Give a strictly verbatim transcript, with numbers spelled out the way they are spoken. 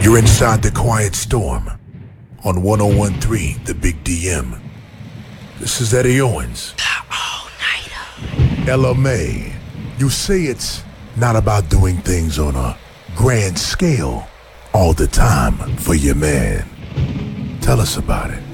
You're inside the Quiet Storm on one oh one point three The Big D M. This is Eddie Owens. Ella May, you say it's not about doing things on a grand scale all the time for your man. Tell us about it.